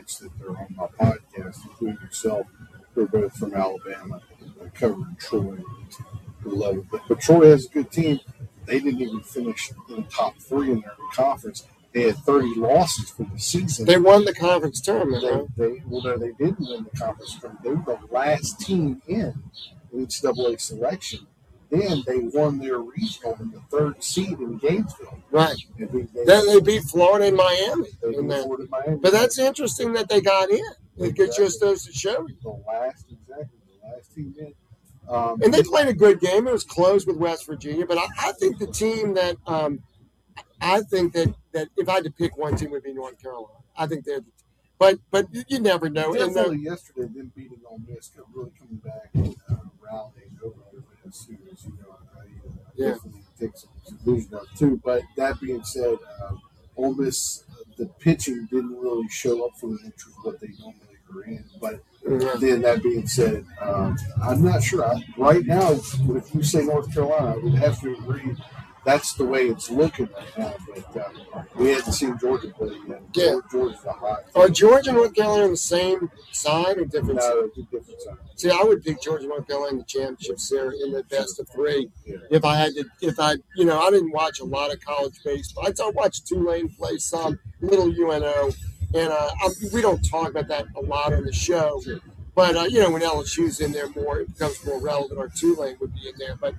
teammates that are on my podcast, including yourself, who are both from Alabama, covering Troy. We love it. But Troy has a good team. They didn't even finish in the top 3 in their conference. They had 30 losses for the season. They won the conference tournament, right? They didn't win the conference tournament. They were the last team in the NCAA selection. Then they won their regional in the 3rd seed in Gainesville. Right. Then they beat Florida and Miami. Florida and Miami. But that's interesting that they got in. It just goes to show you. The last team in. And they played a good game. It was close with West Virginia. But I think the team that I think that if I had to pick one team would be North Carolina. I think they're but you never know. Definitely yesterday, them beating Ole Miss, really coming back and rallying over Ole Miss, who, as you know, I definitely take some vision of too. But that being said, Ole Miss, the pitching didn't really show up for the nature of what they normally are in. But then that being said, I'm not sure. Right now, if you say North Carolina, I would have to agree. That's the way it's looking right now, but we hadn't seen Georgia play yet. Yeah. Georgia's a hot team. Are Georgia and North Carolina on the same side or different side? No, different side. See, I would pick Georgia and North Carolina in the championships there in the best of 3. Yeah. I didn't watch a lot of college baseball. I watched Tulane play some, little UNO, and we don't talk about that a lot on the show. Sure. But, when LSU's in there more, it becomes more relevant, or Tulane would be in there. But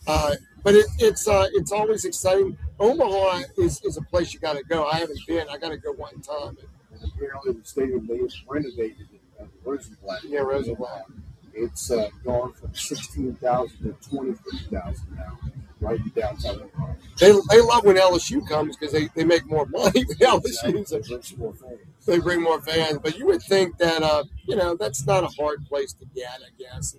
it's always exciting. Omaha is a place you got to go. I haven't been. I got to go one time. And apparently the stadium, they renovated it, Rosenblatt. Yeah, Rosenblatt. It's gone from 16,000 to 23,000 now, right in downtown Omaha. They love when LSU comes because they make more money with LSU. They bring more fans. But you would think that that's not a hard place to get, I guess.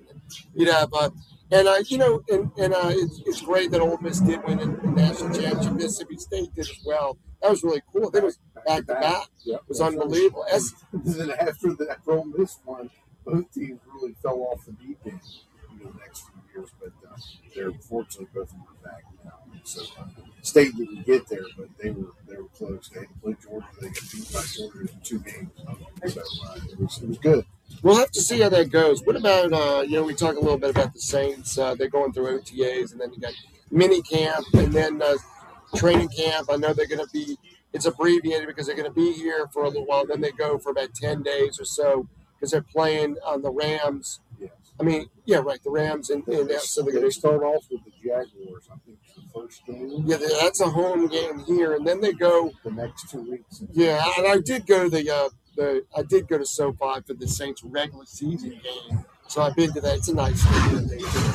It's great that Ole Miss did win the national championship. Mississippi State did as well. That was really cool. It was back to back. It was unbelievable. Then after Ole Miss won, both teams really fell off the deep end the next few years. But they're fortunately both of them are back now. So State didn't get there, but they were close. They had to play Georgia. They got beat by Georgia in 2 games. So it was good. We'll have to see how that goes. What about, we talk a little bit about the Saints. They're going through OTAs, and then you got mini camp, and then training camp. I know they're going to be, it's abbreviated because they're going to be here for a little while. Then they go for about 10 days or so because they're playing on the Rams. Yes. The Rams. So they're going to start off with the Jaguars, I think, the first game. Yeah, that's a home game here, and then they go the next 2 weeks. Yeah, and I did go to I did go to SoFi for the Saints regular season game, so I've been to that. It's a nice stadium.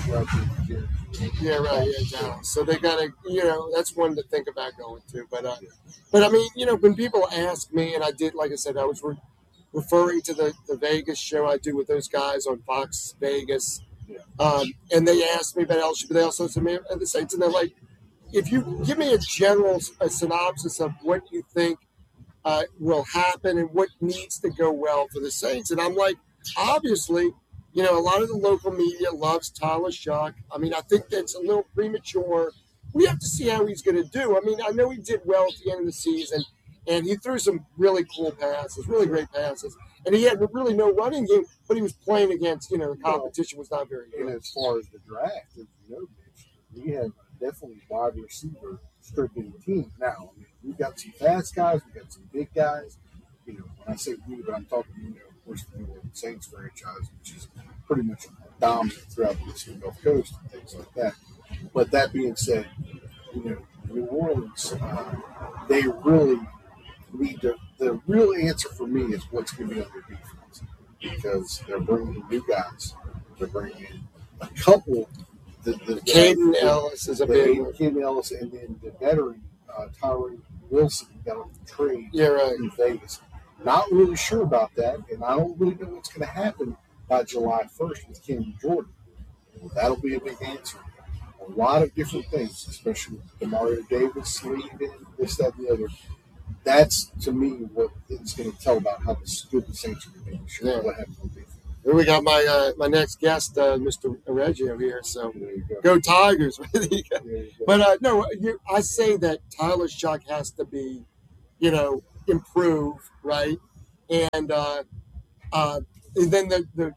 Yeah, right. Yeah, Dallas. So they got to, that's one to think about going to. But when people ask me, and I did, like I said, I was referring to the Vegas show I do with those guys on Fox Vegas, and they asked me about LSU, but they also said me at the Saints, and they're like, if you give me a synopsis of what you think will happen and what needs to go well for the Saints. And I'm like, obviously, a lot of the local media loves Tyler Shough. I think that's a little premature. We have to see how he's going to do. I know he did well at the end of the season, and he threw some really cool passes, really great passes. And he had really no running game, but he was playing against, the competition was not very good. And as far as the draft, as you know, Mitch, we have definitely wide receiver stricken team now. We've got some fast guys. We've got some big guys. When I say we, but I'm talking, of course, the New Orleans Saints franchise, which is pretty much dominant throughout the Eastern Gulf Coast and things like that. But that being said, New Orleans, they really need to. The real answer for me is what's going to be on their defense, because they're bringing in new guys. They're bringing in a couple. Caden Ellis is a big one. Caden Ellis, and then the veteran Tyree Wilson got on the trade in Vegas. Not really sure about that, and I don't really know what's going to happen by July 1st with Camden Jordan. That'll be a big answer. A lot of different things, especially with Demario Davis leaving, this, that, and the other. That's, to me, what it's going to tell about how good the Saints are going to be. Sure, what happens with defense. Here we got my next guest, Mr. Reggio here. So go Tigers. But I say that Tyler Shough has to be, improve, right? and then the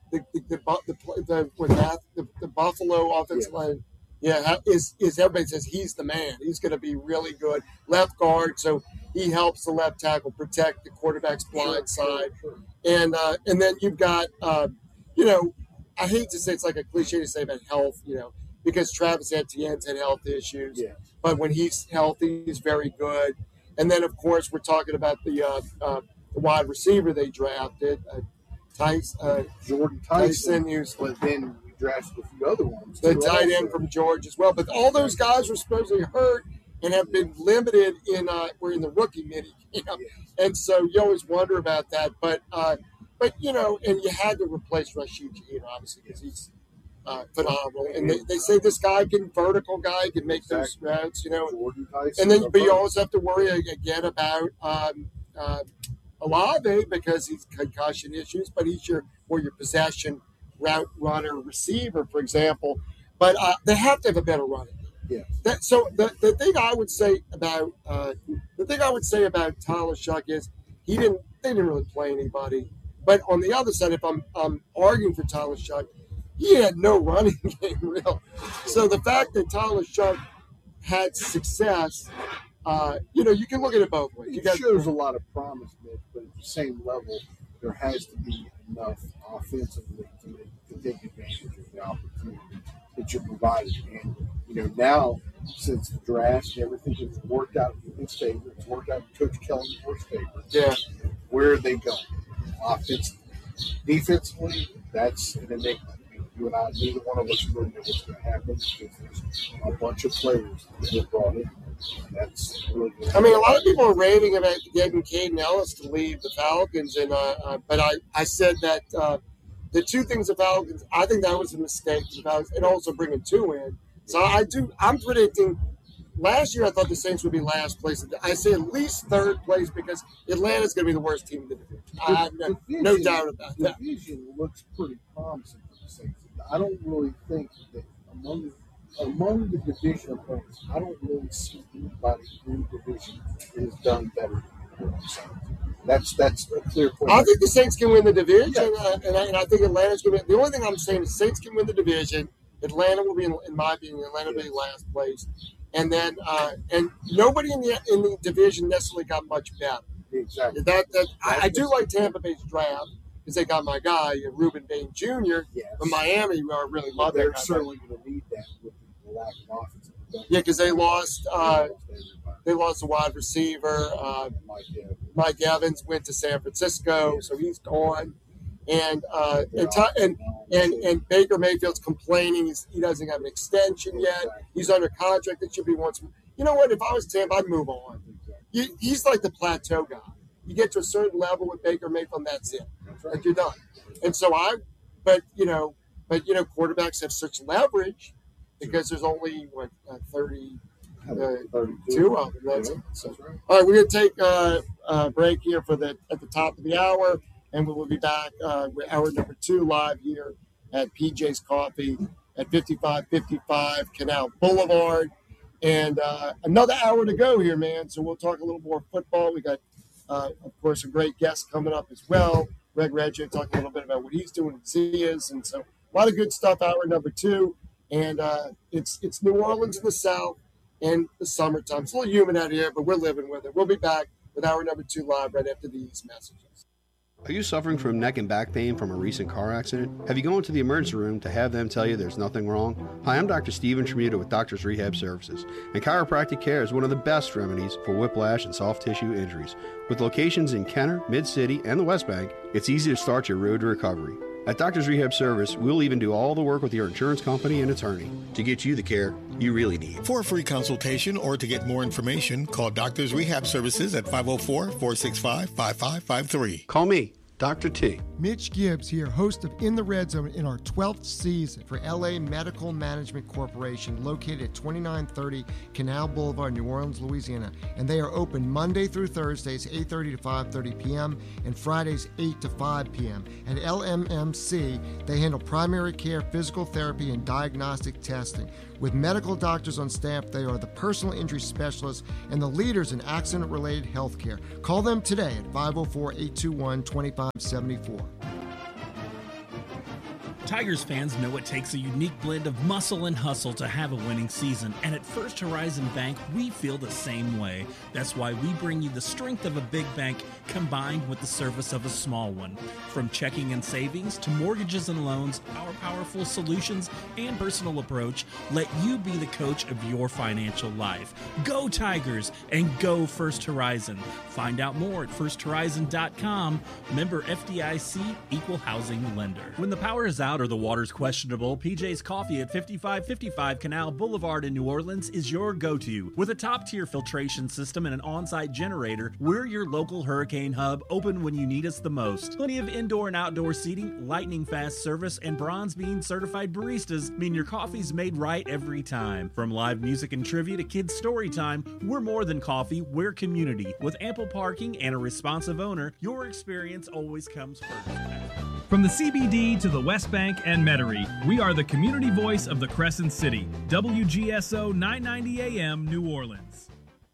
Buffalo offensive line, is everybody says he's the man. He's going to be really good left guard, so he helps the left tackle protect the quarterback's blind side, and then you've got I hate to say it's like a cliche to say about health, because Travis Etienne's had health issues, but when he's healthy, he's very good. And then of course we're talking about the wide receiver they drafted. Jordan Tyson, but then we drafted a few other ones. The tight end from Georgia as well. But all those guys were supposedly hurt and have been limited we're in the rookie mini camp. And so you always wonder about that. But and you had to replace Rashid Shaheed, obviously, because he's phenomenal. And they say this guy vertical guy can make those routes, Jordan Tyson, and then, but you always have to worry again about Olave because he's concussion issues, but he's your possession route runner receiver, for example. But they have to have a better running. Yeah. So the thing I would say about Tyler Shough is they didn't really play anybody. But on the other side, if I'm arguing for Tyler Shough, he had no running game real. So the fact that Tyler Shough had success, you can look at it both ways. It shows a lot of promise, Mitch, but at the same level, there has to be enough offensively to take advantage of the opportunity that you're provided. And, now, since the draft, everything has worked out in his favor. It's worked out in Coach Kellenberg's favor. Yeah. Where are they going? Offensively. Defensively, that's an enigma. You and I, neither one of us really know what's going to happen because there's a bunch of players that get brought in. That's really good. I mean, a lot of people are raving about getting Caden Ellis to leave the Falcons, and but I said that the two things the Falcons, I think that was a mistake for the Falcons, and also bringing two in. So I'm predicting. Last year, I thought the Saints would be last place. I say at least third place because Atlanta's going to be the worst team in the division. I have no doubt about that. The division looks pretty promising for the Saints. I don't really think that among the division opponents, I don't really see anybody in the division that has done better than the Saints. That's a clear point. I think the Saints can win the division, and I think Atlanta's going to be. The only thing I'm saying is Saints can win the division. Atlanta will be, in my opinion, will be last place. And then, and nobody in the division necessarily got much better. Exactly. I do like Tampa Bay's draft because they got my guy, Reuben Bain Jr. Yes. From Miami. I really love that. They're certainly going to need that with the lack of offense. Yeah, because they lost a wide receiver. Mike Evans went to San Francisco, so he's gone. And Baker Mayfield's complaining he doesn't have an extension yet. He's under contract. It should be once. You know what? If I was Tampa, I'd move on. He's like the plateau guy. You get to a certain level with Baker Mayfield, and that's it. Like you're done. And so but quarterbacks have such leverage because there's only 32 of them. That's it. So, all right, we're gonna take a break here at the top of the hour. And we will be back with hour number 2 live here at PJ's Coffee at 5555 Canal Boulevard. And another hour to go here, man. So we'll talk a little more football. We got, of course, a great guest coming up as well. Greg Reggio talking a little bit about what he's doing at Zia's. And so a lot of good stuff, hour number 2. And it's New Orleans in the South and the summertime. It's a little humid out here, but we're living with it. We'll be back with hour number 2 live right after these messages. Are you suffering from neck and back pain from a recent car accident? Have you gone to the emergency room to have them tell you there's nothing wrong? Hi, I'm Dr. Steven Tremuta with Doctors Rehab Services, and chiropractic care is one of the best remedies for whiplash and soft tissue injuries. With locations in Kenner, Mid-City, and the West Bank, it's easy to start your road to recovery. At Doctors Rehab Service, we'll even do all the work with your insurance company and attorney to get you the care you really need. For a free consultation or to get more information, call Doctors Rehab Services at 504-465-5553. Call me, Dr. T. Mitch Gibbs here, host of In the Red Zone in our 12th season for LA Medical Management Corporation, located at 2930 Canal Boulevard, New Orleans, Louisiana. And they are open Monday through Thursdays, 8:30 to 5:30 p.m., and Fridays, 8 to 5 p.m. At LMMC, they handle primary care, physical therapy, and diagnostic testing. With medical doctors on staff, they are the personal injury specialists and the leaders in accident-related health care. Call them today at 504-821-2574. Tigers fans know it takes a unique blend of muscle and hustle to have a winning season, and at First Horizon Bank, we feel the same way. That's why we bring you the strength of a big bank combined with the service of a small one. From checking and savings to mortgages and loans, our powerful solutions and personal approach let you be the coach of your financial life. Go Tigers and go First Horizon. Find out more at firsthorizon.com. Member FDIC, Equal Housing Lender. When the power is out or the water's questionable, PJ's Coffee at 5555 Canal Boulevard in New Orleans is your go-to. With a top-tier filtration system and an on-site generator, we're your local hurricane hub, open when you need us the most. Plenty of indoor and outdoor seating, lightning-fast service, and Bronze Bean certified baristas mean your coffee's made right every time. From live music and trivia to kids' story time, we're more than coffee, we're community. With ample parking and a responsive owner, your experience always comes first. From the CBD to the West Bank and Metairie, we are the community voice of the Crescent City. WGSO 990 AM, New Orleans.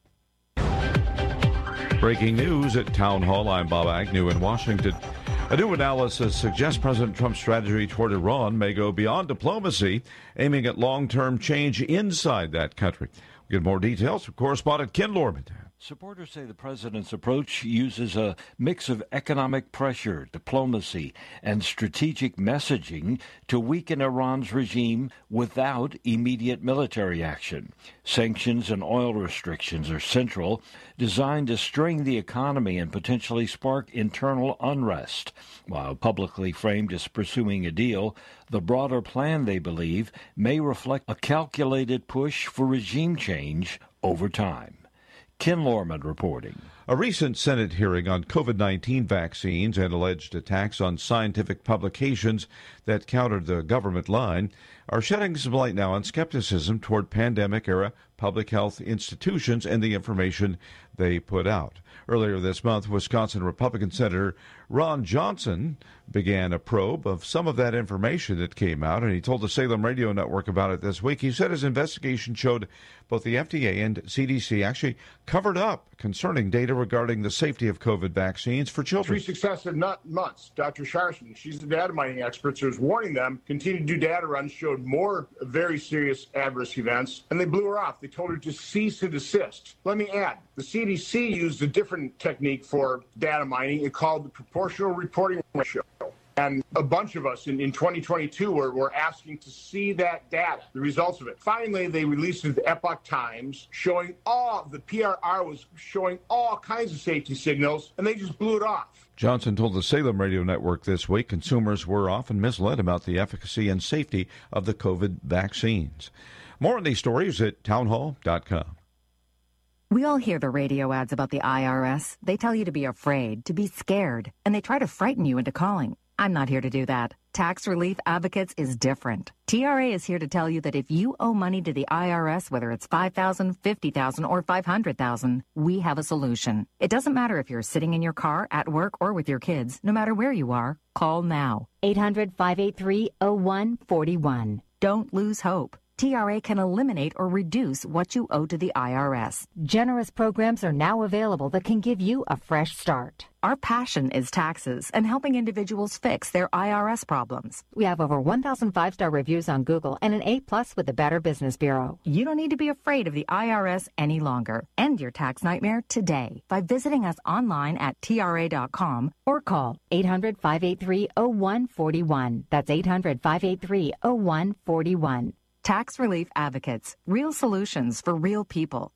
Breaking news at Town Hall. I'm Bob Agnew in Washington. A new analysis suggests President Trump's strategy toward Iran may go beyond diplomacy, aiming at long-term change inside that country. We'll get more details from correspondent Ken Lorman. Supporters say the president's approach uses a mix of economic pressure, diplomacy, and strategic messaging to weaken Iran's regime without immediate military action. Sanctions and oil restrictions are central, designed to strain the economy and potentially spark internal unrest. While publicly framed as pursuing a deal, the broader plan, they believe, may reflect a calculated push for regime change over time. Ken Lorman reporting. A recent Senate hearing on COVID-19 vaccines and alleged attacks on scientific publications that countered the government line are shedding some light now on skepticism toward pandemic-era public health institutions and the information they put out. Earlier this month, Wisconsin Republican Senator Ron Johnson began a probe of some of that information that came out, and he told the Salem Radio Network about it this week. He said his investigation showed both the FDA and CDC actually covered up concerning data regarding the safety of COVID vaccines for children. 3 successive months. Dr. Sharsman, she's the data mining expert, so was warning them, continued to do data runs, showed more very serious adverse events, and they blew her off. They told her to cease and desist. Let me add, the CDC used a different technique for data mining. It called the proportional reporting ratio. And a bunch of us in 2022 were asking to see that data, the results of it. Finally, they released it to the Epoch Times, showing the PRR was showing all kinds of safety signals, and they just blew it off. Johnson told the Salem Radio Network this week consumers were often misled about the efficacy and safety of the COVID vaccines. More on these stories at townhall.com. We all hear the radio ads about the IRS. They tell you to be afraid, to be scared, and they try to frighten you into calling. I'm not here to do that. Tax Relief Advocates is different. TRA is here to tell you that if you owe money to the IRS, whether it's $5,000, $50,000, or $500,000, we have a solution. It doesn't matter if you're sitting in your car, at work, or with your kids. No matter where you are, call now. 800-583-0141. Don't lose hope. TRA can eliminate or reduce what you owe to the IRS. Generous programs are now available that can give you a fresh start. Our passion is taxes and helping individuals fix their IRS problems. We have over 1,000 5-star reviews on Google and an A+ with the Better Business Bureau. You don't need to be afraid of the IRS any longer. End your tax nightmare today by visiting us online at TRA.com or call 800-583-0141. That's 800-583-0141. Tax Relief Advocates, real solutions for real people.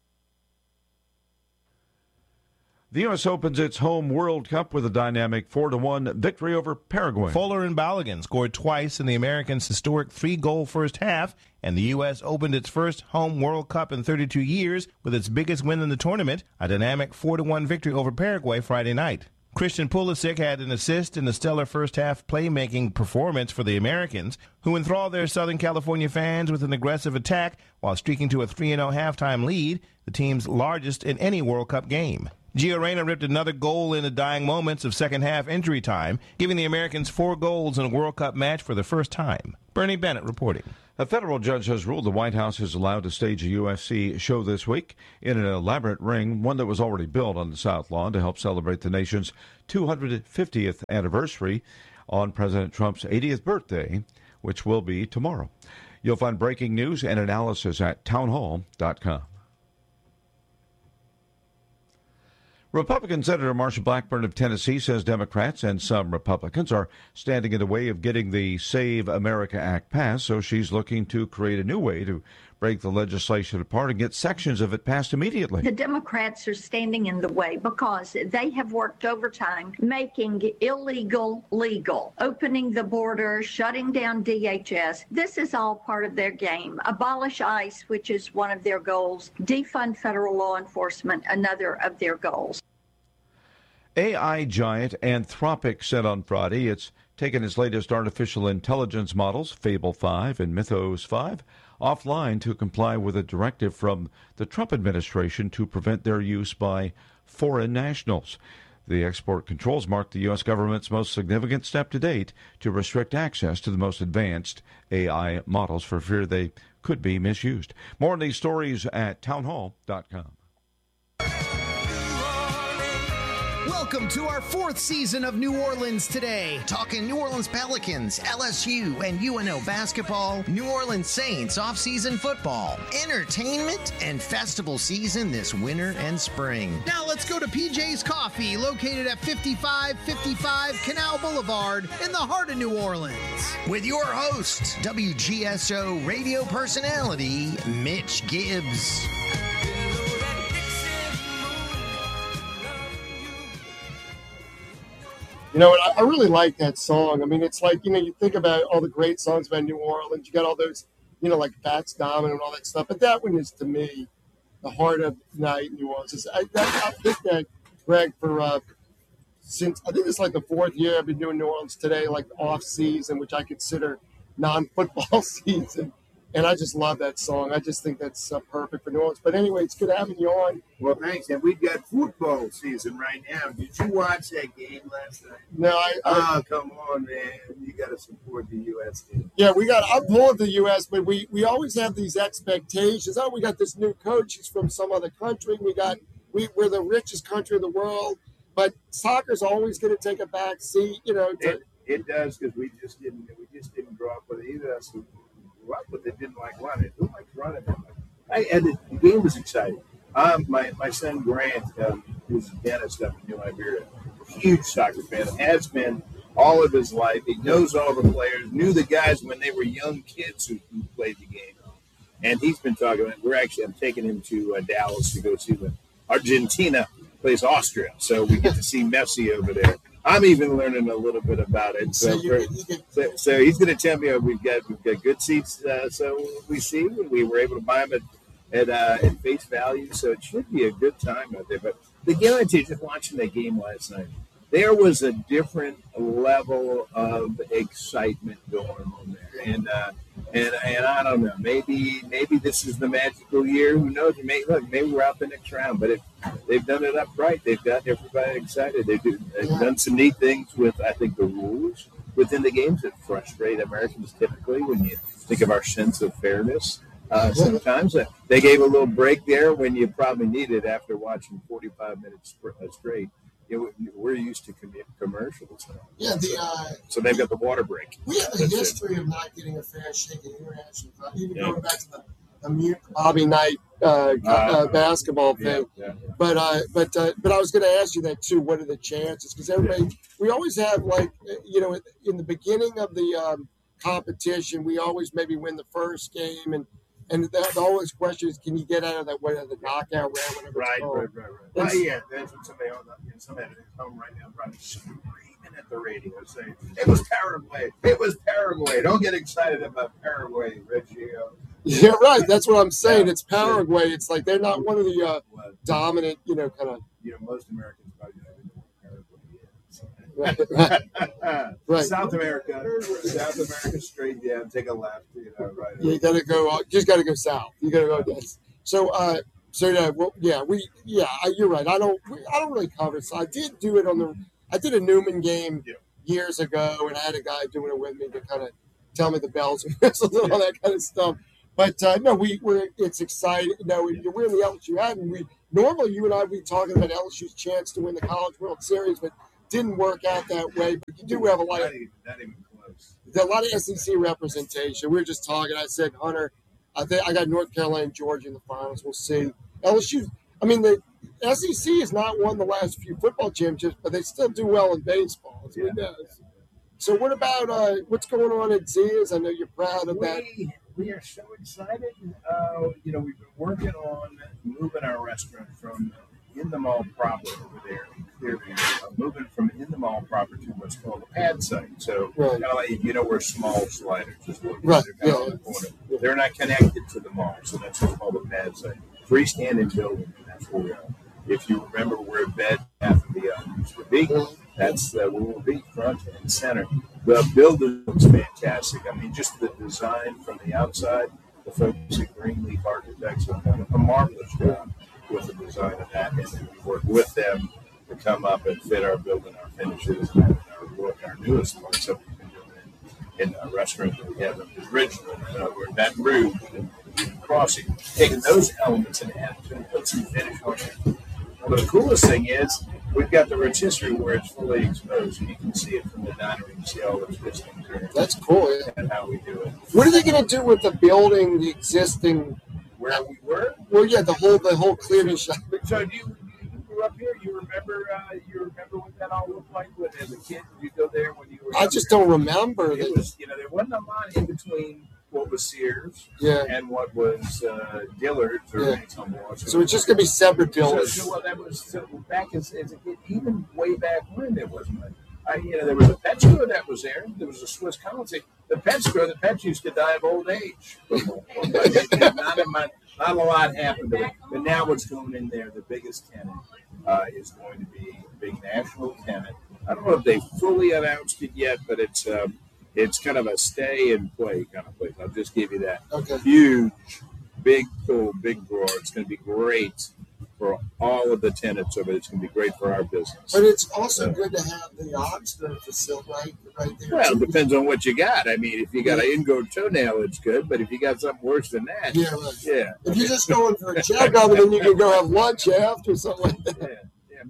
The U.S. opens its home World Cup with a dynamic 4-1 victory over Paraguay. Fuller and Balogun scored twice in the Americans' historic 3-goal first half, and the U.S. opened its first home World Cup in 32 years with its biggest win in the tournament, a dynamic 4-1 victory over Paraguay Friday night. Christian Pulisic had an assist in the stellar first-half playmaking performance for the Americans, who enthralled their Southern California fans with an aggressive attack while streaking to a 3-0 halftime lead, the team's largest in any World Cup game. Gio Reyna ripped another goal in the dying moments of second-half injury time, giving the Americans 4 goals in a World Cup match for the first time. Bernie Bennett reporting. A federal judge has ruled the White House is allowed to stage a UFC show this week in an elaborate ring, one that was already built on the South Lawn to help celebrate the nation's 250th anniversary on President Trump's 80th birthday, which will be tomorrow. You'll find breaking news and analysis at townhall.com. Republican Senator Marsha Blackburn of Tennessee says Democrats and some Republicans are standing in the way of getting the Save America Act passed, so she's looking to create a new way to break the legislation apart and get sections of it passed immediately. The Democrats are standing in the way because they have worked overtime making illegal legal, opening the border, shutting down DHS. This is all part of their game. Abolish ICE, which is one of their goals. Defund federal law enforcement, another of their goals. AI giant Anthropic said on Friday it's taken its latest artificial intelligence models, Fable 5 and Mythos 5, offline to comply with a directive from the Trump administration to prevent their use by foreign nationals. The export controls mark the U.S. government's most significant step to date to restrict access to the most advanced AI models for fear they could be misused. More on these stories at townhall.com. Welcome to our 4th season of New Orleans Today. Talking New Orleans Pelicans, LSU, and UNO basketball, New Orleans Saints off-season football, entertainment, and festival season this winter and spring. Now let's go to PJ's Coffee, located at 5555 Canal Boulevard in the heart of New Orleans. With your host, WGSO radio personality, Mitch Gibbs. You know, I really like that song. I mean, it's like, you think about all the great songs about New Orleans. You got all those, like Fats Domino and all that stuff. But that one is, to me, the heart of the night in New Orleans. I think that, Greg, since I think it's like the 4th year I've been doing New Orleans Today, like off season, which I consider non-football season. And I just love that song. I just think that's perfect for New Orleans. But anyway, it's good having you on. Well, thanks. And we've got football season right now. Did you watch that game last night? No, Oh, come on, man. You got to support the U.S. team. Yeah, I'm pulling the U.S., but we always have these expectations. Oh, we got this new coach. He's from some other country. We're the richest country in the world. But soccer's always going to take a back seat, It does, because we just didn't grow up with it either. So up with it, didn't like running. Who likes running? And the game was exciting. My son Grant, who's a dentist up in New Iberia, huge soccer fan, has been all of his life. He knows all the players, knew the guys when they were young kids who played the game. And he's been talking about I'm taking him to Dallas to go see when Argentina plays Austria. So we get to see Messi over there. I'm even learning a little bit about it. So he's going to tell me we've got good seats. So we were able to buy them at face value. So it should be a good time out there. But the guarantee, just watching the game last night, there was a different level of excitement going on there. And I don't know, maybe this is the magical year. Who knows? Maybe we're out the next round. But they've done it upright. They've got everybody excited. They've done some neat things with, I think, the rules within the games that frustrate Americans typically when you think of our sense of fairness. Sometimes they gave a little break there when you probably needed after watching 45 minutes straight. We're used to commercials. Yeah, so they've got the water break. We have a history of not getting a fair shake in international, even going back to the Bobby Knight basketball thing. Yeah. But I was going to ask you that too. What are the chances? Because we always have in the beginning of the competition, we always maybe win the first game and the always question is, can you get out of that the knockout round, whatever it's called? Right. Yeah, that's what somebody at home right now probably screaming at the radio saying, it was Paraguay. Don't get excited about Paraguay, Reggio. Yeah, right. That's what I'm saying. It's Paraguay. It's like they're not one of the dominant, kind of. Most Americans probably don't even know what Paraguay is. Right. South America straight down, take a left, right. You got to go. Just got to go south. You got to go this. So, you're right. I don't really cover. So I did do it I did a Newman game years ago, and I had a guy doing it with me to kind of tell me the bells and whistles and all that kind of stuff. But it's exciting. No, we're in the LSU ad, and normally you and I would be talking about LSU's chance to win the College World Series, but didn't work out that way. But you do have a lot of SEC representation. We were just talking. I said, Hunter, I got North Carolina and Georgia in the finals. We'll see. LSU. I mean, the SEC has not won the last few football championships, but they still do well in baseball. So what about what's going on at Zia's? I know you're proud of that. We are so excited. We've been working on moving our restaurant from in the mall proper over there in Clearview, moving from in the mall proper to what's called a pad site. So, kind of like, we're small sliders. Right. They're, on the corner. They're not connected to the mall, so that's what's called a pad site. Freestanding building, and that's where we are. If you remember where bed half of the used to be, that's where we'll be, front and center. The building looks fantastic. I mean, just the design from the outside, the folks at Greenleaf Architects have done a marvelous job with the design of that, and then we work with them to come up and fit our building, our finishes, and our look, our newest one. So we've been doing it in a restaurant that we have in Richmond, we're in Baton Rouge, and Crossing, taking those elements and put some finish on it. Well, the coolest thing is we've got the rotisserie where it's fully exposed, and you can see it from the diner. You can see all those pistons. That's cool. And how we do it. What are they going to do with the building, the existing? Where we were? Well, yeah, the whole clearing shop. So you grew up here. You remember what that all looked like as a kid? Did you go there when you were? I just don't remember. It was, there wasn't a lot in between what was Sears and what was Dillard's or anything. So it's just going to be separate buildings. So that was back as a kid, even way back when there wasn't much. There was a pet store that was there. There was a Swiss Colony. The pet store, the pets used to die of old age. Not a lot happened to it. But now what's going in there, the biggest tenant is going to be a big national tenant. I don't know if they fully announced it yet, but it's kind of a stay and play kind of place. I'll just give you that. Okay. Huge, big pool, big drawer. It's going to be great for all of the tenants of it. It's going to be great for our business. But it's also good to have the Oxford facility right there. Well, it depends on what you got. I mean, if you got an ingrown toenail, it's good. But if you got something worse than that, If you're just going for a checkup and then you can go have lunch after or something like that.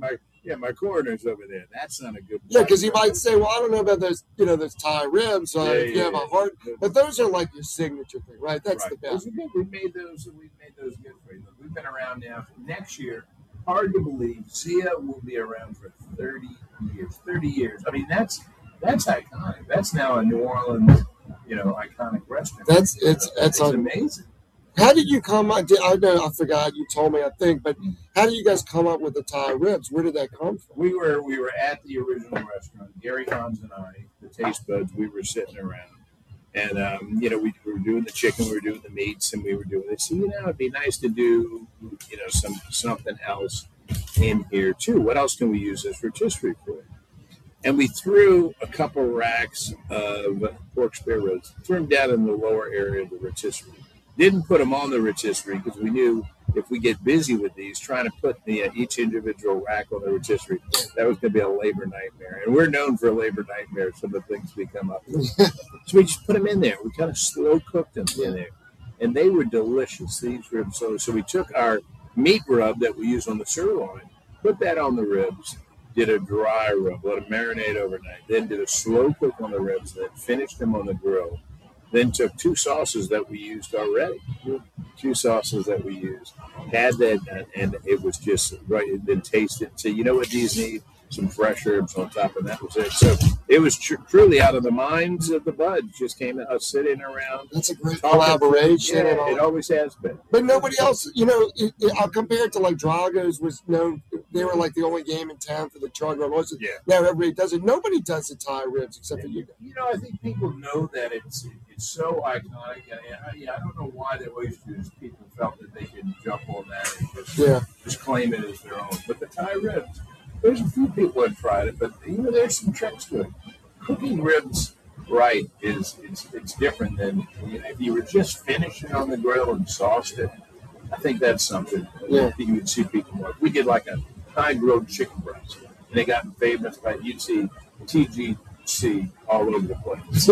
My coroner's over there. That's not a good. Yeah, because you might say, well, I don't know about those, those tie ribs. If you have a heart, but those are like your signature thing, right? That's the best. We made those good for you. We've been around now for next year. Hard to believe, Zia will be around for 30 years. 30 years. I mean, that's iconic. That's now a New Orleans, iconic restaurant. It's amazing. How did you come up? I know I forgot. You told me, I think, but how did you guys come up with the Thai ribs? Where did that come from? We were at the original restaurant. Gary Hans and I, the taste buds, we were sitting around, and we were doing the chicken, we were doing the meats, and we were doing this. So it'd be nice to do something else in here too. What else can we use this rotisserie for? And we threw a couple racks of pork spare ribs, threw them down in the lower area of the rotisserie. Didn't put them on the rotisserie because we knew if we get busy with these, trying to put each individual rack on the rotisserie, that was going to be a labor nightmare. And we're known for labor nightmares, some of the things we come up with. So we just put them in there. We kind of slow cooked them in there. And they were delicious, these ribs. So we took our meat rub that we use on the sirloin, put that on the ribs, did a dry rub, let them marinate overnight, then did a slow cook on the ribs, then finished them on the grill. Then took two sauces that we used already, had that, and it was just right. Then tasted. So you know what these need? Some fresh herbs on top, and that was it. So it was truly out of the minds of the buds. Just came us sitting around. That's a great collaboration. Yeah, it always has been. But nobody else, I'll compare it to like Drago's was known. They were like the only game in town for the charger. Yeah. Now everybody does it. Nobody does the Thai ribs except for you guys. I think people know that it's so iconic. I don't know why the oysters people felt that they could jump on that and just claim it as their own. But the Thai ribs, there's a few people that tried it, but there's some tricks to it. Cooking ribs right it's different than if you were just finishing on the grill and sauced it. I think that's something that you would see people more. We did like a high grilled chicken breast, and they got famous by you'd see TGC all over the place.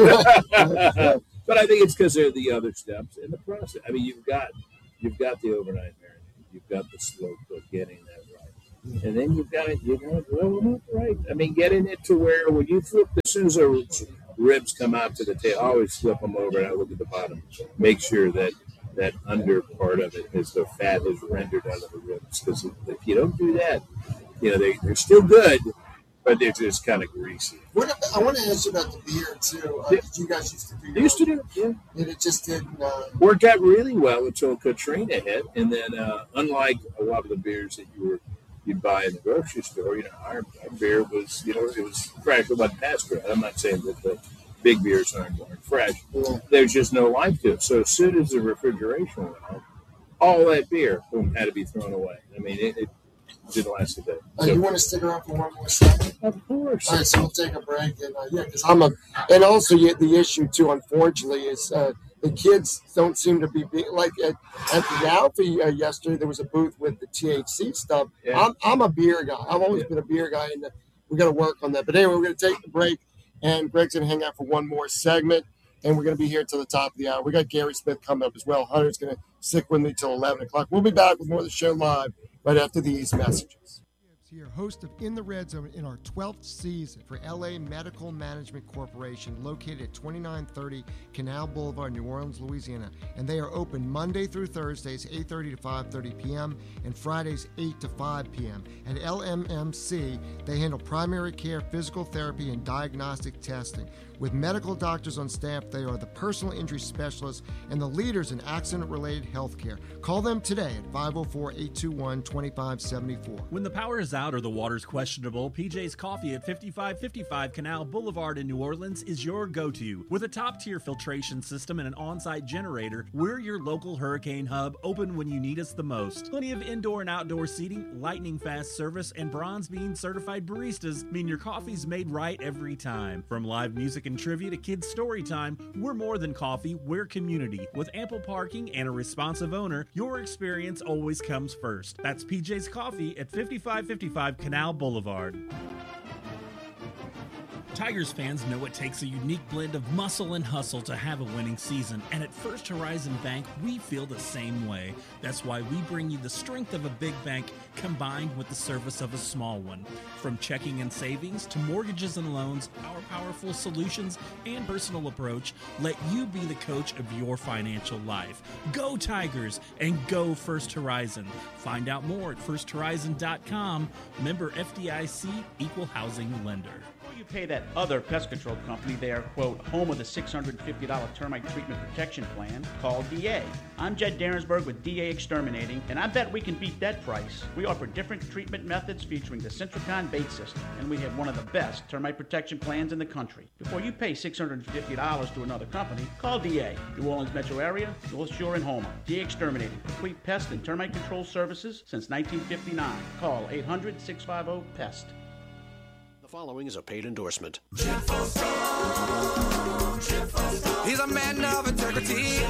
But I think it's because they're the other steps in the process. I mean, you've got the overnight marinade, you've got the slow cook, getting that right, and then you've got to grill them up right. I mean, getting it to where when you flip, as soon as the ribs come out to the tail, I always flip them over and I look at the bottom, make sure that under part of it is the fat is rendered out of the ribs. Because if you don't do that, they're still good, but they're just kind of greasy. I want to ask you about the beer too. You guys used to do. Used to do, yeah. And it just didn't worked out really well until Katrina hit, and then unlike a lot of the beers that you'd buy in the grocery store, our beer was it was fresh, it wasn't pasteurized. I'm not saying that the big beers aren't fresh. Yeah. There's just no life to it. So as soon as the refrigeration went out, all that beer had to be thrown away. I mean, it didn't last a day. You want to stick around for one more second? Of course. All right, so we'll take a break, and because and also the issue too, unfortunately, is the kids don't seem to be like at the Alfie yesterday. There was a booth with the THC stuff. Yeah. I'm a beer guy. I've always been a beer guy, and we got to work on that. But anyway, we're going to take the break, and Greg's going to hang out for one more segment, and we're going to be here till the top of the hour. We got Gary Smith coming up as well. Hunter's going to stick with me till 11 o'clock. We'll be back with more of the show live right after these messages. Here, host of In the Red Zone in our 12th season for LA Medical Management Corporation, located at 2930 Canal Boulevard, New Orleans, Louisiana. And they are open Monday through Thursdays, 8:30 to 5:30 p.m., and Fridays, 8 to 5 p.m. At LMMC, they handle primary care, physical therapy, and diagnostic testing. With medical doctors on staff, they are the personal injury specialists and the leaders in accident-related health care. Call them today at 504-821-2574. When the power is out or the water's questionable, PJ's Coffee at 5555 Canal Boulevard in New Orleans is your go-to. With a top-tier filtration system and an on-site generator, we're your local hurricane hub, open when you need us the most. Plenty of indoor and outdoor seating, lightning-fast service, and Bronze Bean certified baristas mean your coffee's made right every time. From live music and trivia to kids' story time, we're more than coffee, we're community. With ample parking and a responsive owner, your experience always comes first. That's PJ's Coffee at 5555 Canal Boulevard. Tigers fans know it takes a unique blend of muscle and hustle to have a winning season, and at First Horizon Bank, we feel the same way. That's why we bring you the strength of a big bank combined with the service of a small one. From checking and savings to mortgages and loans, our powerful solutions and personal approach let you be the coach of your financial life. Go Tigers and go First Horizon. Find out more at firsthorizon.com. Member FDIC, Equal Housing Lender. You pay that other pest control company, they are, quote, home of the $650 termite treatment protection plan, call DA. I'm Jed Darensburg with DA Exterminating, and I bet we can beat that price. We offer different treatment methods featuring the Centricon bait system, and we have one of the best termite protection plans in the country. Before you pay $650 to another company, call DA. New Orleans metro area, North Shore, and Houma. DA Exterminating, complete pest and termite control services since 1959. Call 800-650-PEST. The following is a paid endorsement. He's a man of integrity.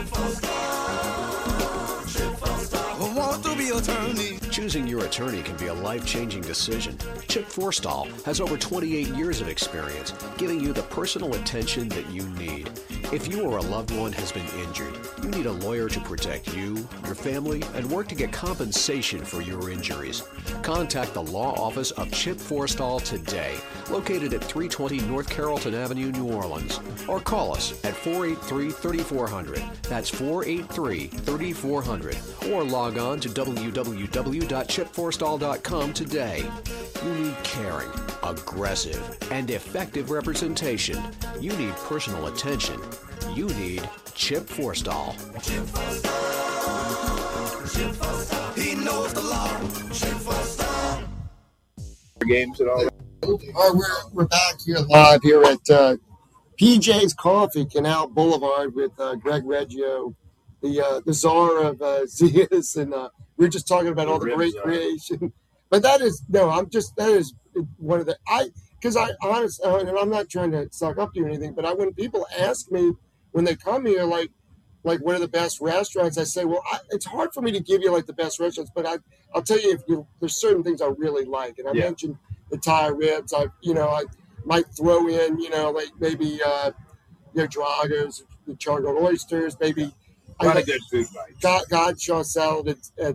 Want to be attorney. Choosing your attorney can be a life-changing decision. Chip Forstall has over 28 years of experience, giving you the personal attention that you need. If you or a loved one has been injured, you need a lawyer to protect you, your family, and work to get compensation for your injuries. Contact the law office of Chip Forstall today, located at 320 North Carrollton Avenue, New Orleans, or call us at 483-3400. That's 483-3400, or log on to www.chipforstall.com today. You need caring, aggressive, and effective representation. You need personal attention. You need Chip Forstall. Chip Forstall. Chip Forstall. He knows the law. Chip Forstall. Games and all that. All right, we're back here live here at PJ's Coffee, Canal Boulevard, with Greg Reggio, the czar of Zias, and we're just talking about all the great creation But that is one of the because I honestly, and I'm not trying to suck up to you or anything, but when people ask me when they come here, like what are the best restaurants, I say, well, it's hard for me to give you like the best restaurants, but I'll tell you there's certain things I really like, and I mentioned the Thai ribs. I might throw in like maybe Drago's, the charcoal oysters, maybe a lot of good food bites. Godshaw salad at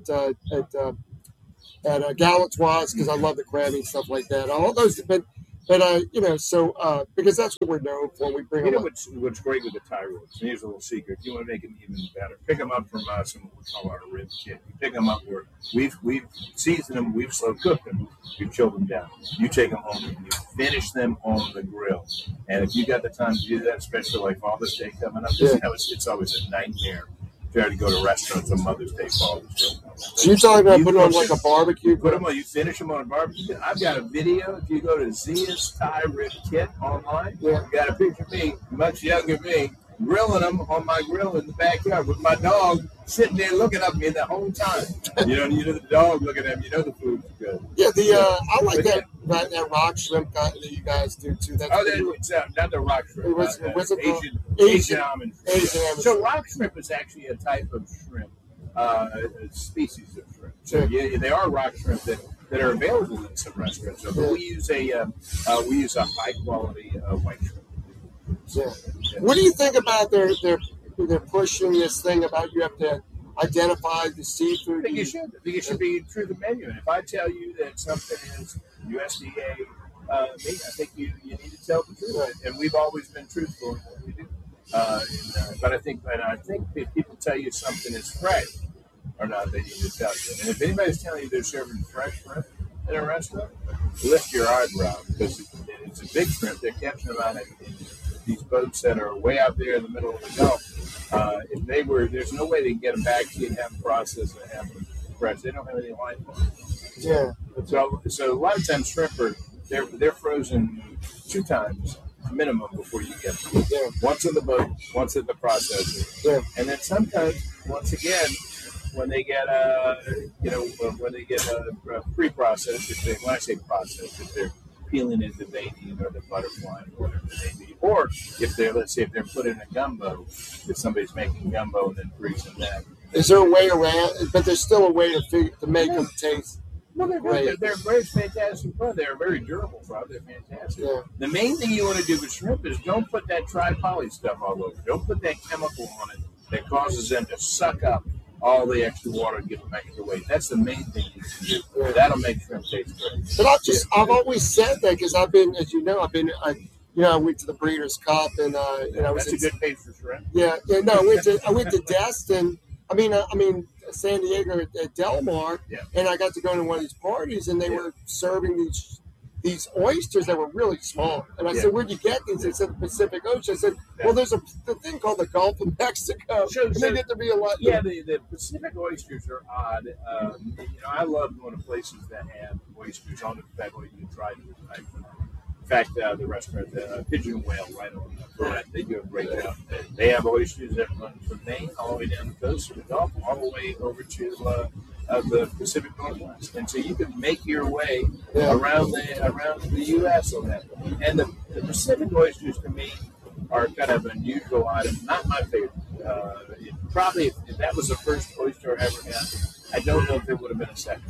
Galatoire's because I love the crabby stuff like that. All those, but because that's what we're known for. We bring. What's great with the Thai ribs? Here's a little secret. If you want to make them even better, pick them up from us and what we call our rib kit. You pick them up where we've seasoned them, we've slow cooked them, we've chilled them down. You take them home and you finish them on the grill. And if you got the time to do that, especially like Father's Day coming up, it's always a nightmare. Try to go to restaurants on Mother's Day, Father's Day. So you're talking about putting on like a barbecue? Put them on. You finish them on a barbecue. I've got a video. If you go to Zia's Thai Rib Kit online, you got a picture of me, much younger me, grilling them on my grill in the backyard with my dog sitting there looking at me the whole time. You know the dog looking at me. You know the food's good. Yeah, I like that rock shrimp that you guys do too. It's not the rock shrimp. What's it called? Asian almond shrimp. So rock shrimp is actually a type of shrimp, a species of shrimp. So they are rock shrimp that are available in some restaurants. So we use a high quality white shrimp. Yeah. What do you think about they're pushing this thing about you have to identify the seafood? I think you should. I think it should be true to the menu. And if I tell you that something is USDA meat, I think you need to tell the truth. Right. And we've always been truthful in what we do. But I think if people tell you something is fresh or not, they need to tell you. And if anybody's telling you they're serving fresh shrimp in a restaurant, lift your eyebrow because it's a big shrimp. They're catching them out in these boats that are way out there in the middle of the Gulf. There's no way they can get them back to you and have them processed and have them fresh. They don't have any life on them. Yeah. So a lot of times shrimp they're frozen 2 times minimum before you get them. Yeah. Once in the boat, once in the processor. Yeah. And then sometimes, once again, when they get pre-processed, when I say processed, if they're peeling it, the baby or the butterfly or whatever they be, or if they're put in a gumbo, if somebody's making gumbo and then freezing that. Is there a way around? But there's still a way to make them taste. No, they're great. They're very fantastic fun. They're very durable fun. They're fantastic. Yeah. The main thing you want to do with shrimp is don't put that tri-poly stuff all over. Don't put that chemical on it that causes them to suck up all the extra water and give them extra weight. That's the main thing you can do. Yeah. That'll make shrimp taste great. But I've always said that because I went to the Breeders' Cup and that's a good page for shrimp. I went to Destin. I mean San Diego at Del Mar, and I got to go to one of these parties, and they were serving these oysters that were really small. And I said, "Where'd you get these?" They said, "The Pacific Ocean." I said, "Well, there's the thing called the Gulf of Mexico." Sure, they get to be a lot. Yeah, the Pacific oysters are odd. I love going to places that have oysters on that way you can try to. In fact, the restaurant, Pigeon Whale, right on the front, they do a great job. They have oysters that run from Maine all the way down the coast of the Gulf, all the way over to the Pacific Northwest, and so you can make your way around the U.S. on that. And the Pacific oysters, to me, are kind of an unusual item. Not my favorite. Probably, if that was the first oyster I ever had, I don't know if there would have been a second.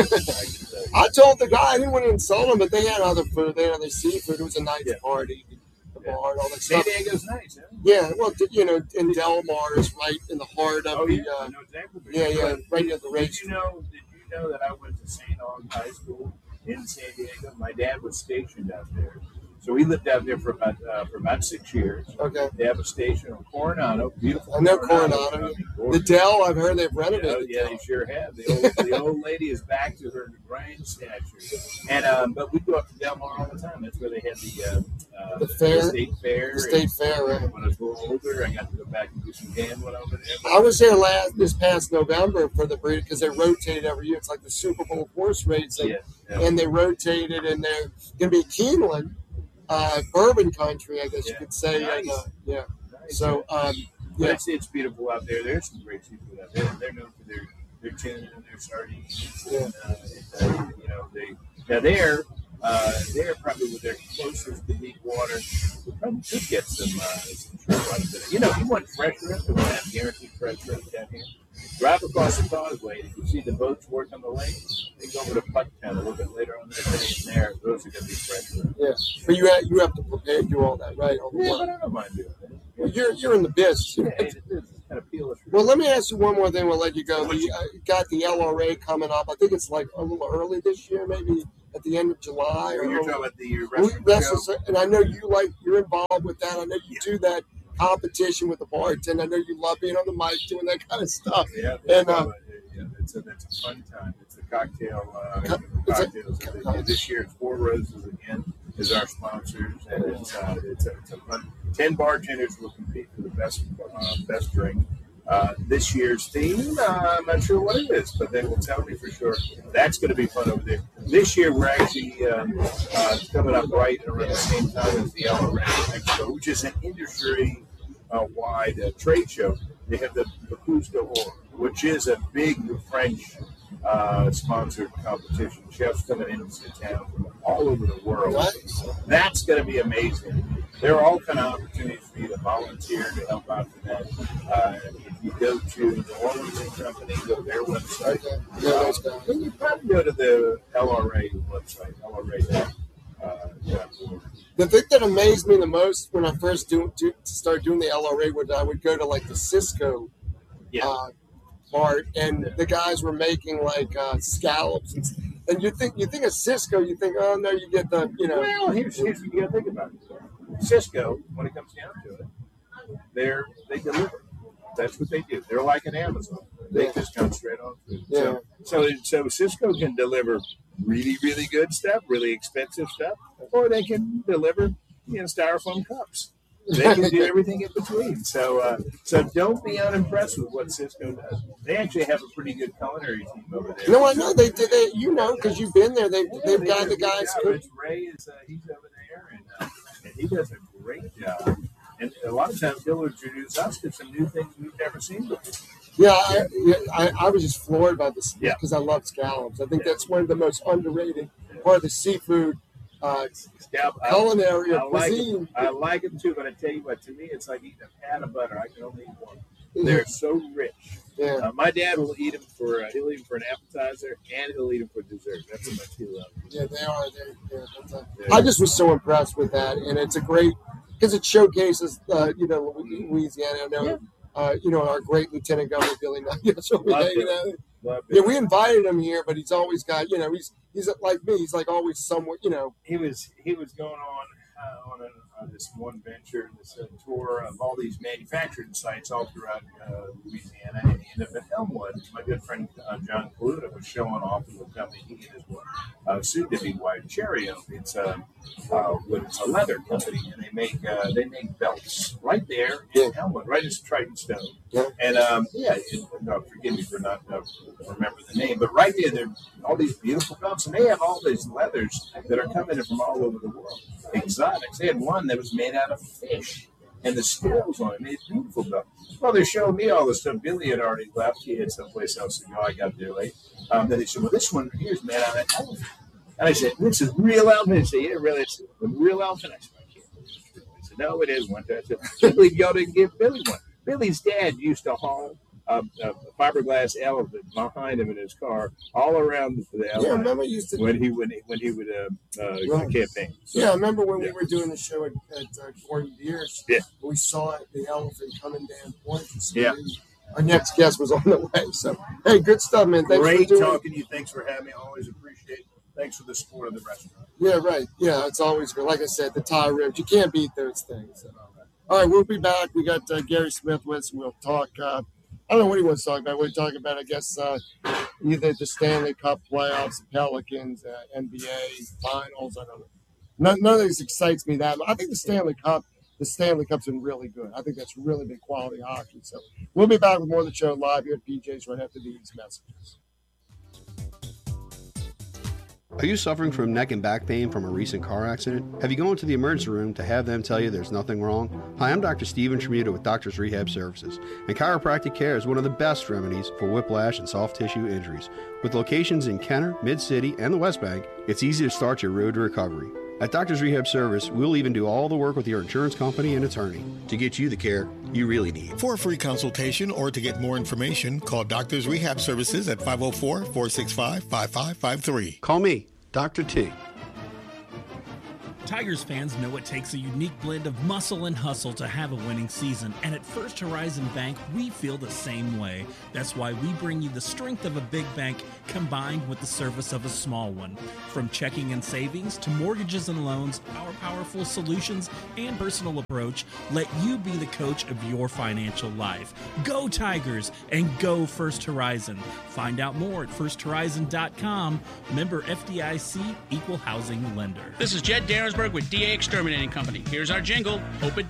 I told the guy I didn't want to insult him, but they had other food. They had other seafood. It was a nice party. The bar and all that San stuff. Diego's nice, huh? Yeah, well, and Del Mar is right in the heart of I know exactly. Right near the race. Did you know that I went to St. Aug High School in San Diego? My dad was stationed out there. So we lived out there for about 6 years. Okay. They have a station on Coronado, beautiful. I know Coronado. The Del, I've heard they've renovated. Yeah, they sure have. The old lady is back to her grand stature. And but we go up to Del Mar all the time. That's where they had the fair, the state fair. The state fair, right? When I was a little older, I got to go back and do some gambling over there. I was there this past November for the breed because they rotate every year. It's like the Super Bowl horse race, and they rotated, and they're going to be Keeneland. Bourbon country, I guess you could say. Nice. And, Nice. So, it's beautiful out there. There's some great seafood out there. They're known for their They're tuning in their sardines. Yeah. They're probably with their closest to deep water. We probably could get some shrimp out of it. You want fresh shrimp, we want to have guaranteed fresh shrimp down here. Drive across the causeway, and if you see the boats work on the lake, they go over to Pucktown a little bit later on that day, and there, those are going to be fresh shrimp. Yeah, but you have to prepare and do all that, right? All the work. But I don't mind doing that. Well, you're in the biz. Yeah, it is. Kind of peel. Well, let me ask you one more thing. We'll let you go. You got the LRA coming up. I think it's like a little early this year, maybe at the end of July. You're talking about the restaurant show? And I know you're involved with that. I know you do that competition with the bartender. I know you love being on the mic, doing that kind of stuff. Yeah, and it's a fun time. It's a cocktails. This year, it's Four Roses again is our sponsors, and it's a fun. 10 bartenders will compete for the best drink. This year's theme, I'm not sure what it is, but they will tell me for sure. That's going to be fun over there. This year, we're actually coming up right around the same time as the LRA Expo, which is an industry-wide trade show. They have the Bocuse d'Or, which is a big French sponsored competition. Chefs coming into town from all over the world. That's going to be amazing. There are all kind of opportunities for you to volunteer to help out for that. If you go to New Orleans and Company, go to their website. Then you probably go to the LRA website, LRA. The thing that amazed me the most when I first started doing the LRA was I would go to like the Cisco part, and the guys were making like scallops, and you think of Cisco, you think, oh no, you get the Well, here's what you got to think about. Cisco, when it comes down to it, they deliver. That's what they do. They're like an Amazon. They just come straight on food. Yeah. So Cisco can deliver really, really good stuff, really expensive stuff, or they can deliver styrofoam cups. They can do everything in between. So don't be unimpressed with what Cisco does. They actually have a pretty good culinary team over there. No, I know they because you've been there. They've got the guys. Ray is he's over there, and he does a great job. And a lot of times he'll introduce us to some new things we've never seen before. Yeah, I was just floored by this because I love scallops. I think that's one of the most underrated part of the seafood culinary cuisine. I like it too, but I tell you what, to me, it's like eating a pat of butter. I can only eat one. They're so rich. Yeah. My dad will eat them for an appetizer, and he'll eat them for dessert. That's how much he loves them. Yeah, they are. I just was so impressed with that, and it's a great because it showcases, Louisiana. I know, our great Lieutenant Governor Billy Nuggets will be hanging out. Yeah, we invited him here, but he's always got, he's like me. He's like always somewhere, He was going on this one venture, this tour of all these manufacturing sites all throughout Louisiana, and he ended up at Elmwood. My good friend John Kaluta was showing off of the company he and his soon-to-be wife Cheerio. It's a leather company, and they make belts right there in Elmwood, right as Triton Stone. Yeah. And forgive me for not remembering the name, but right there, there are all these beautiful belts, and they have all these leathers that are coming in from all over the world. Exotics. They had one that was made out of fish, and the scales on it made beautiful belts. Well, they're showing me all this stuff. Billy had already left. He had someplace else to go. I got there late. Then they said, well, this one here is made out of elephant. And I said, this is real elephant. They said, yeah, really, it's a real elephant. I said, I can't. I said, no, it is one. I said, I can't believe y'all didn't give Billy one. Billy's dad used to haul a fiberglass elephant behind him in his car all around the elephant. Yeah, I remember when he would campaign. So, yeah, I remember when we were doing the show at Gordon Bier's. Yeah, we saw the elephant coming down Point. So yeah. Our next guest was on the way. So, hey, good stuff, man. Thanks Great for doing talking to you. Thanks for having me. I always appreciate it. Thanks for the support of the restaurant. Yeah, right. Yeah, it's always good. Like I said, the Thai ribs, you can't beat those things. So. All right, we'll be back. We got Gary Smith with us, and we'll talk. I don't know what he wants to talk about. We're talking about, I guess, either the Stanley Cup playoffs, the Pelicans, NBA finals. I don't know. None of this excites me that much. I think the Stanley Cup's been really good. I think that's really big quality hockey. So we'll be back with more of the show live here at PJ's right after these messages. Are you suffering from neck and back pain from a recent car accident? Have you gone to the emergency room to have them tell you there's nothing wrong? Hi, I'm Dr. Steven Tremuta with Doctors Rehab Services, and chiropractic care is one of the best remedies for whiplash and soft tissue injuries. With locations in Kenner, Mid-City, and the West Bank, it's easy to start your road to recovery. At Doctors Rehab Service, we'll even do all the work with your insurance company and attorney to get you the care you really need. For a free consultation or to get more information, call Doctors Rehab Services at 504-465-5553. Call me, Dr. T. Tigers fans know it takes a unique blend of muscle and hustle to have a winning season, and at First Horizon Bank, we feel the same way. That's why we bring you the strength of a big bank combined with the service of a small one. From checking and savings to mortgages and loans, our powerful solutions and personal approach let you be the coach of your financial life. Go Tigers and go First Horizon. Find out more at firsthorizon.com. Member FDIC, Equal Housing Lender. This is Jed Daresberg with DA Exterminating Company. Here's our jingle. Hope it